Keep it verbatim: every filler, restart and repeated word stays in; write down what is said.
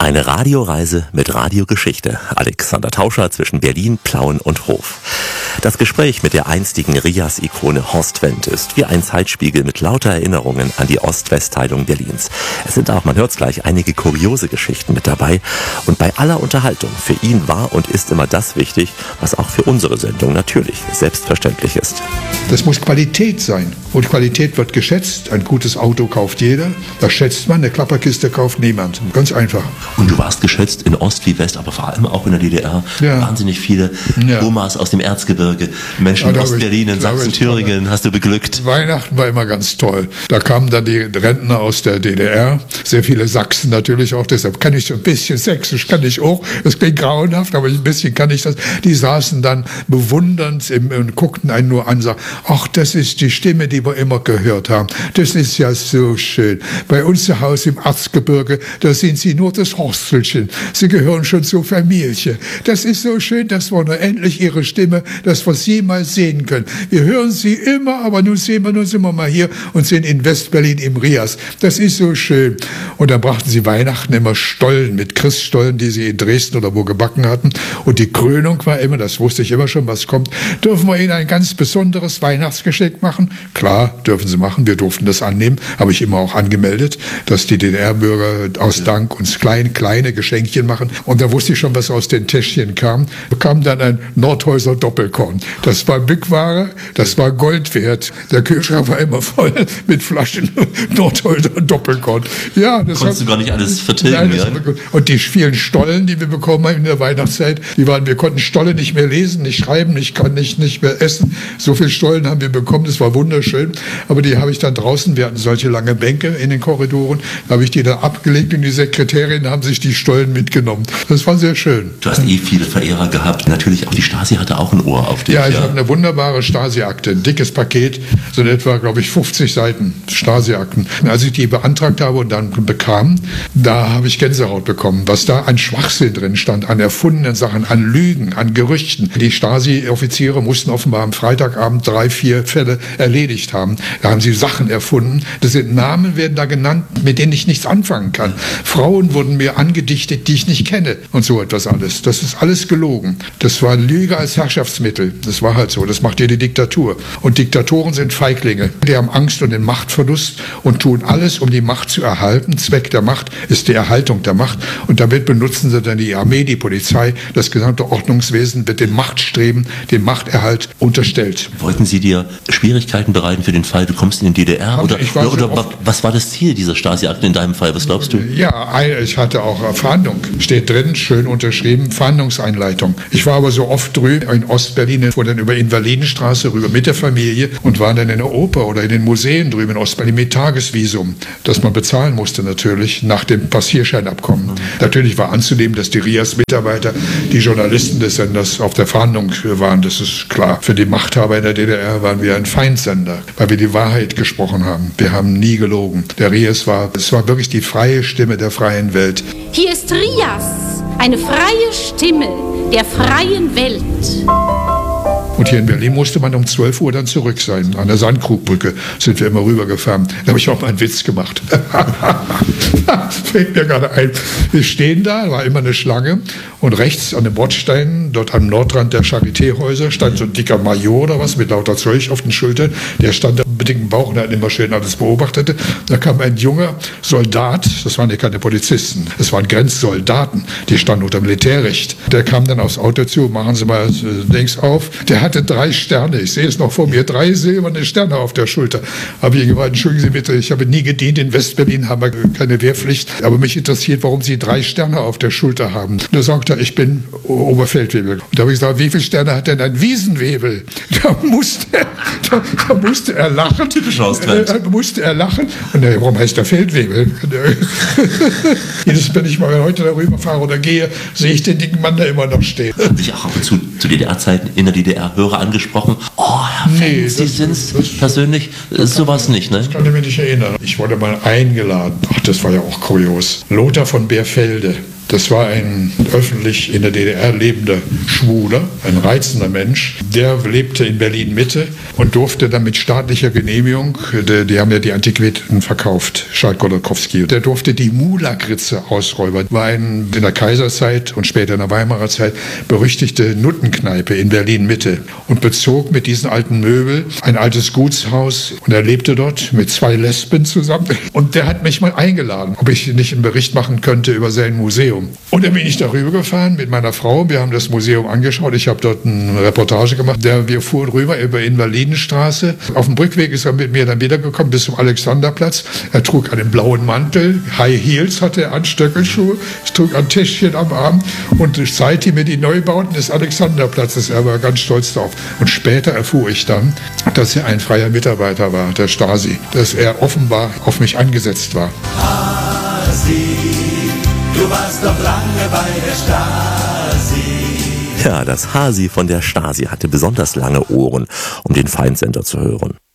Eine Radioreise mit Radiogeschichte. Alexander Tauscher zwischen Berlin, Plauen und Hof. Das Gespräch mit der einstigen Rias-Ikone Horst Wendt ist wie ein Zeitspiegel mit lauter Erinnerungen an die Ost-West-Teilung Berlins. Es sind auch, man hört's gleich, einige kuriose Geschichten mit dabei. Und bei aller Unterhaltung, für ihn war und ist immer das wichtig, was auch für unsere Sendung natürlich selbstverständlich ist. Das muss Qualität sein. Und Qualität wird geschätzt. Ein gutes Auto kauft jeder. Das schätzt man. Eine Klapperkiste kauft niemand. Ganz einfach. Und du warst geschätzt in Ost wie West, aber vor allem auch in der D D R. Ja. Wahnsinnig viele ja. Omas aus dem Erzgebirge, Menschen in Ostberlin, in Sachsen, Thüringen, hast du beglückt. Weihnachten war immer ganz toll. Da kamen dann die Rentner aus der D D R, sehr viele Sachsen natürlich auch, deshalb kann ich so ein bisschen Sächsisch, kann ich auch. Das klingt grauenhaft, aber ein bisschen kann ich das. Die saßen dann bewundernd im, und guckten einen nur an und sagten, ach, das ist die Stimme, die wir immer gehört haben. Das ist ja so schön. Bei uns zu Hause im Erzgebirge, da sind sie nur das Horstelchen. Sie gehören schon zur Familie. Das ist so schön, dass wir nur endlich ihre Stimme, dass wir sie mal sehen können. Wir hören sie immer, aber nun sehen wir uns immer mal hier und sind in Westberlin im Rias. Das ist so schön. Und dann brachten sie Weihnachten immer Stollen mit Christstollen, die sie in Dresden oder wo gebacken hatten. Und die Krönung war immer, das wusste ich immer schon, was kommt, dürfen wir ihnen ein ganz besonderes Weihnachtsgeschenk machen? Klar, dürfen sie machen. Wir durften das annehmen. Habe ich immer auch angemeldet, dass die D D R-Bürger aus Dank uns kleine, kleine Geschenkchen machen. Und da wusste ich schon, was aus den Täschchen kam. Bekam dann ein Nordhäuser Doppelkorn. Das war Bückware, das war Gold wert. Der Kühlschrank war immer voll mit Flaschen Nordhäuser Doppelkorn. Ja, das konntest hat, du gar nicht alles vertilgen. Nein, ja? Und die vielen Stollen, die wir bekommen haben in der Weihnachtszeit, die waren, wir konnten Stolle nicht mehr lesen, nicht schreiben, ich kann nicht, nicht mehr essen. So viele Stollen haben wir bekommen, das war wunderschön. Aber die habe ich dann draußen, wir hatten solche lange Bänke in den Korridoren, da habe ich die dann abgelegt und die Sekretärinnen haben sich die Stollen mitgenommen. Das war sehr schön. Du hast eh viele Verehrer gehabt. Natürlich auch die Stasi hatte auch ein Ohr auf dich. Ja, ich ja. habe eine wunderbare Stasi-Akte, ein dickes Paket, so in etwa, glaube ich, fünfzig Seiten Stasi-Akten. Als ich die beantragt habe und dann bekam, da habe ich Gänsehaut bekommen, was da an Schwachsinn drin stand, an erfundenen Sachen, an Lügen, an Gerüchten. Die Stasi-Offiziere mussten offenbar am Freitagabend drei, vier Fälle erledigt haben. Da haben sie Sachen erfunden. Das sind Namen, werden da genannt, mit denen ich nichts anfangen kann. Frauen wurden mir angedichtet, die ich nicht kenne und so etwas alles. Das ist alles gelogen. Das war Lüge als Herrschaftsmittel. Das war halt so. Das macht jede Diktatur. Und Diktatoren sind Feiglinge. Die haben Angst um den Machtverlust und tun alles, um die Macht zu erhalten. Zweck der Macht ist die Erhaltung der Macht. Und damit benutzen sie dann die Armee, die Polizei, das gesamte Ordnungswesen wird dem Machtstreben, dem Machterhalt unterstellt. Wollten Sie dir Schwierigkeiten bereiten für den Fall, du kommst in die D D R? Oder, oder, oder was war das Ziel dieser Stasi-Akte in deinem Fall? Was glaubst du? Ja, ich hatte auch Verhandlung. Steht drin, schön unterschrieben, Verhandlungseinleitung. Ich war aber so oft drüben in Ostberlin, fuhr dann über Invalidenstraße rüber mit der Familie und war dann in der Oper oder in den Museen drüben in Ostberlin mit Tagesvisum, das man bezahlen musste natürlich nach dem Passierscheinabkommen. Mhm. Natürlich war anzunehmen, dass die Rias-Mitarbeiter, die Journalisten des Senders auf der Verhandlung waren, das ist klar. Für die Machthaber in der D D R waren wir ein Feindsender, weil wir die Wahrheit gesprochen haben. Wir haben nie gelogen. Der Rias war, es war wirklich die freie Stimme der freien Welt. Hier ist Rias, eine freie Stimme der freien Welt. Und hier in Berlin musste man um zwölf Uhr dann zurück sein. An der Sandkrugbrücke sind wir immer rübergefahren. Da habe ich auch mal einen Witz gemacht. Fällt mir gerade ein. Wir stehen da, war immer eine Schlange. Und rechts an den Bordsteinen, dort am Nordrand der Charité-Häuser, stand so ein dicker Major oder was mit lauter Zeug auf den Schultern. Der stand da mit dicken Bauch und hat immer schön alles beobachtete. Da kam ein junger Soldat, das waren ja keine Polizisten, das waren Grenzsoldaten, die standen unter Militärrecht. Der kam dann aufs Auto zu, machen Sie mal links auf. Der hatte drei Sterne, ich sehe es noch vor mir, drei silberne Sterne auf der Schulter. Habe ich gemeint, entschuldigen Sie bitte, ich habe nie gedient, in Westberlin haben wir keine Wehrpflicht, aber mich interessiert, warum Sie drei Sterne auf der Schulter haben. Da sagt er, ich bin Oberfeldwebel. Und da habe ich gesagt, wie viele Sterne hat denn ein Wiesenwebel? Da musste, da, da musste er lachen. Typisch Ostwend. Da musste er lachen. Und er, warum heißt der Feldwebel? Jedes Mal, wenn ich mal heute darüber fahre oder gehe, sehe ich den dicken Mann da immer noch stehen. Ich auch ab und zu, zu D D R-Zeiten in der D D R Hörer angesprochen. Oh, Herr Fenz, nee, Sie sind es persönlich, sowas nicht, ne? Das kann ich mich nicht erinnern. Ich wurde mal eingeladen. Ach, das war ja auch kurios. Lothar von Beerfelde. Das war ein öffentlich in der D D R lebender Schwuler, ein reizender Mensch. Der lebte in Berlin-Mitte und durfte dann mit staatlicher Genehmigung, die, die haben ja die Antiquitäten verkauft, Schalt-Golokowski, der durfte die Mulakritze ausräubern. War ein, in der Kaiserzeit und später in der Weimarer Zeit berüchtigte Nuttenkneipe in Berlin-Mitte und bezog mit diesen alten Möbeln ein altes Gutshaus und er lebte dort mit zwei Lesben zusammen. Und der hat mich mal eingeladen, ob ich nicht einen Bericht machen könnte über sein Museum. Und dann bin ich darüber gefahren mit meiner Frau. Wir haben das Museum angeschaut. Ich habe dort eine Reportage gemacht. Der, wir fuhren rüber über Invalidenstraße. Auf dem Rückweg ist er mit mir dann wiedergekommen bis zum Alexanderplatz. Er trug einen blauen Mantel, High Heels hatte er an, Stöckelschuhe, trug ein Täschchen am Arm und zeigte mir die Neubauten des Alexanderplatzes. Er war ganz stolz darauf. Und später erfuhr ich dann, dass er ein freier Mitarbeiter war, der Stasi. Dass er offenbar auf mich angesetzt war. Hasi, du warst doch lange bei der Stasi. Ja, das Hasi von der Stasi hatte besonders lange Ohren, um den Feindsender zu hören.